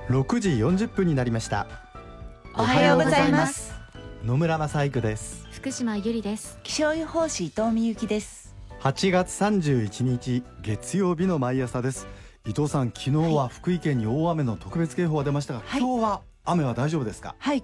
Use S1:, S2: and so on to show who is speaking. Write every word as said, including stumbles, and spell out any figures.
S1: ろくじよんじゅっぷんになりました。
S2: おはようございます。
S1: 野村正育です。
S3: 福島ゆりです。
S2: 気象予報士伊藤美由です。
S1: はちがつさんじゅういちにち月曜日の毎朝です。伊藤さん、昨日は福井県に大雨の特別警報が出ましたが、はい、今日は雨は大丈夫ですか？
S2: はい、